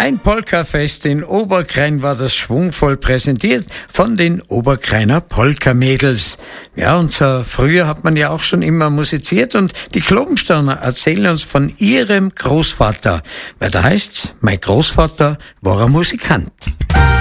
Ein Polkafest in Oberkrain war das schwungvoll präsentiert von den Oberkrainer Polkamädels. Ja, und früher hat man ja auch schon immer musiziert und die Klobensterner erzählen uns von ihrem Großvater. Weil da heißt's, mein Großvater war ein Musikant.